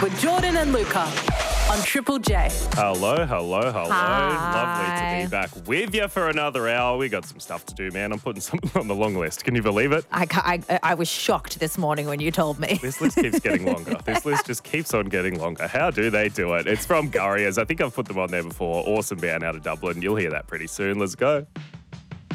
with Jordan and Luca on Triple J. Hello. Hi. Lovely to be back with you for another hour. We got some stuff to do, man. I'm putting something on the long list. Can you believe it? I was shocked this morning when you told me. This list keeps getting longer. This list just keeps on getting longer. How do they do it? It's from Gurriers. I think I've put them on there before. Awesome band out of Dublin. You'll hear that pretty soon. Let's go.